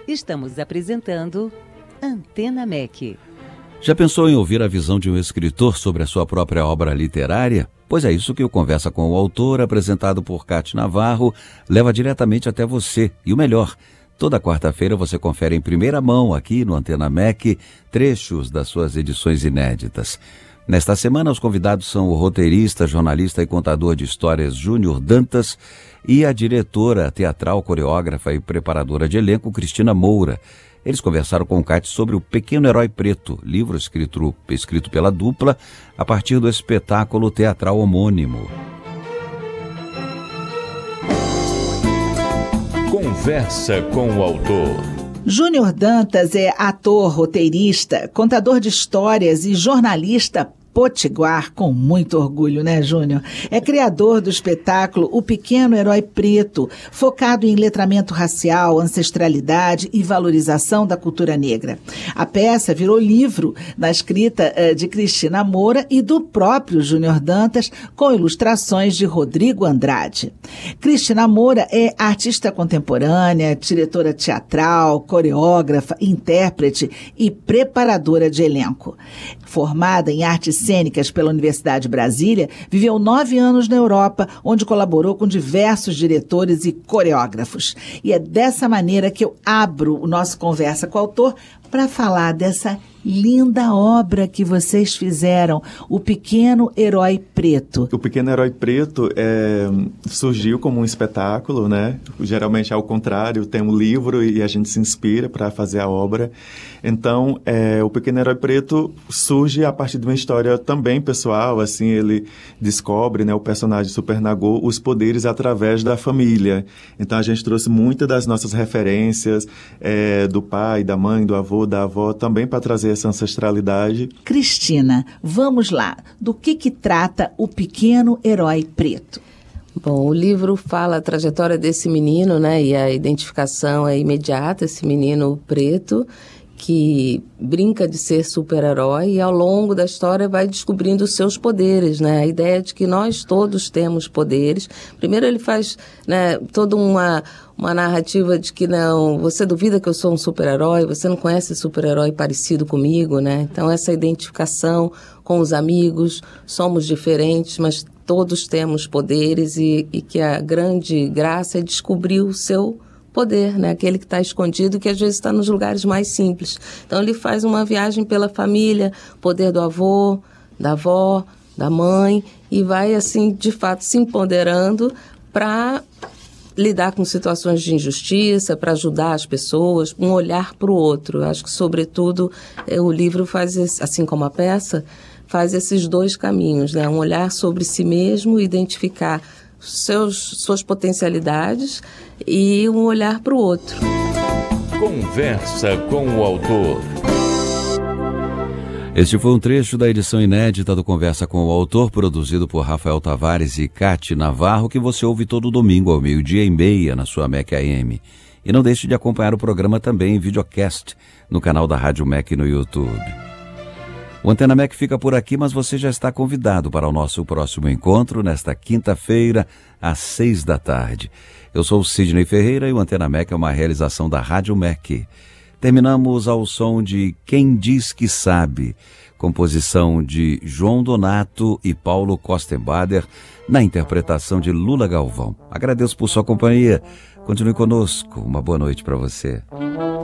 Estamos apresentando Antena MEC. Já pensou em ouvir a visão de um escritor sobre a sua própria obra literária? Pois é isso que o Conversa com o Autor, apresentado por Cátia Navarro, leva diretamente até você. E o melhor, toda quarta-feira você confere em primeira mão aqui no Antena MEC trechos das suas edições inéditas. Nesta semana, os convidados são o roteirista, jornalista e contador de histórias Júnior Dantas e a diretora teatral, coreógrafa e preparadora de elenco Cristina Moura. Eles conversaram com o Cátia sobre O Pequeno Herói Preto, livro escrito pela dupla a partir do espetáculo teatral homônimo. Conversa com o Autor. Júnior Dantas é ator, roteirista, contador de histórias e jornalista potiguar, com muito orgulho, né, Júnior? É criador do espetáculo O Pequeno Herói Preto, focado em letramento racial, ancestralidade e valorização da cultura negra. A peça virou livro na escrita de Cristina Moura e do próprio Júnior Dantas, com ilustrações de Rodrigo Andrade. Cristina Moura é artista contemporânea, diretora teatral, coreógrafa, intérprete e preparadora de elenco. Formada em artes cênicas pela Universidade de Brasília, viveu 9 anos na Europa, onde colaborou com diversos diretores e coreógrafos. E é dessa maneira que eu abro o nosso Conversa com o Autor para falar dessa linda obra que vocês fizeram, O Pequeno Herói Preto. O Pequeno Herói Preto surgiu como um espetáculo, né? Geralmente, ao contrário, tem um livro e a gente se inspira para fazer a obra. Então, O Pequeno Herói Preto surge a partir de uma história também pessoal, assim, ele descobre, né, o personagem Super Nagô, os poderes através da família. Então, a gente trouxe muitas das nossas referências do pai, da mãe, do avô, da avó, também para trazer essa ancestralidade. Cristina, vamos lá. Do que trata O Pequeno Herói Preto? Bom, o livro fala a trajetória desse menino, né? E a identificação é imediata, esse menino preto, que brinca de ser super-herói e ao longo da história vai descobrindo os seus poderes, né? A ideia de que nós todos temos poderes. Primeiro ele faz, né, toda uma narrativa de que não, você duvida que eu sou um super-herói, você não conhece super-herói parecido comigo, né? Então essa identificação com os amigos, somos diferentes, mas todos temos poderes e que a grande graça é descobrir o seu poder, né? Aquele que está escondido, que às vezes está nos lugares mais simples. Então ele faz uma viagem pela família, poder do avô, da avó, da mãe, e vai assim, de fato, se empoderando para lidar com situações de injustiça, para ajudar as pessoas, um olhar para o outro. Eu acho que, sobretudo, o livro faz, assim como a peça, faz esses dois caminhos, né? Um olhar sobre si mesmo, identificar suas potencialidades e um olhar para o outro. Conversa com o Autor. Este foi um trecho da edição inédita do Conversa com o Autor, produzido por Rafael Tavares e Cátia Navarro, que você ouve todo domingo ao 12:30 na sua MEC AM. E não deixe de acompanhar o programa também em videocast no canal da Rádio MEC no YouTube. O Antena MEC fica por aqui, mas você já está convidado para o nosso próximo encontro nesta quinta-feira, às 18h. Eu sou o Sidney Ferreira e o Antena MEC é uma realização da Rádio MEC. Terminamos ao som de Quem Diz Que Sabe, composição de João Donato e Paulo Kostenbader, na interpretação de Lula Galvão. Agradeço por sua companhia. Continue conosco. Uma boa noite para você.